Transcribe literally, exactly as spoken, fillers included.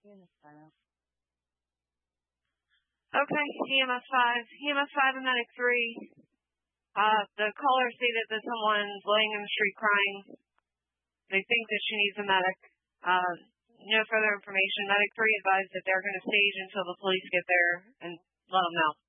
Okay, E M S five. E M S five and Medic three. Uh, the caller stated that someone's laying in the street crying. They think that she needs a medic. Uh, no further information. Medic three advised that they're going to stage until the police get there and let them know.